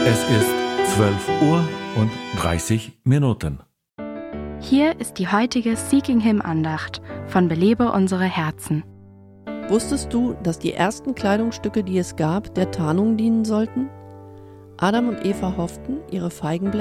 Es ist 12:30 Uhr. Hier ist die heutige Seeking Him Andacht von Belebe unsere Herzen. Wusstest du, dass die ersten Kleidungsstücke, die es gab, der Tarnung dienen sollten? Adam und Eva hofften, ihre Feigenblätter